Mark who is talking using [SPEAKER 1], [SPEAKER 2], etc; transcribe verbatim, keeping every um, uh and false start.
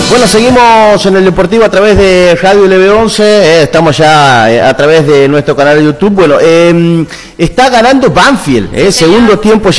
[SPEAKER 1] Bueno, seguimos en el Deportivo a través de Radio L B once, eh, estamos ya eh, a través de nuestro canal de YouTube. Bueno, eh, está ganando Banfield, eh, segundo tiempo ya.